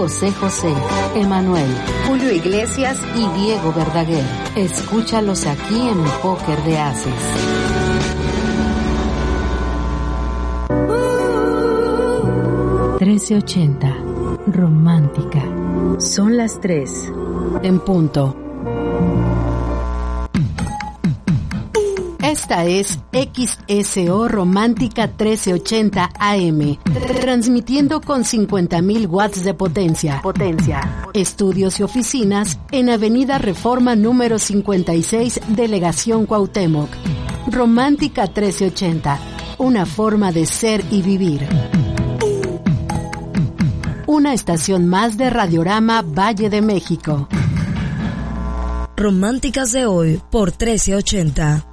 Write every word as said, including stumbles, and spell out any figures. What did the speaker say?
José José, Emanuel, Julio Iglesias y Diego Verdaguer. Escúchalos aquí en Póker de Ases. trece ochenta, romántica. Son las tres. En punto. Esta es X S O Romántica trece ochenta A M, transmitiendo con cincuenta mil watts de potencia. Potencia. Estudios y oficinas en Avenida Reforma número cincuenta y seis, Delegación Cuauhtémoc. Romántica trece ochenta, una forma de ser y vivir. Una estación más de Radiorama Valle de México. Románticas de hoy por trece ochenta.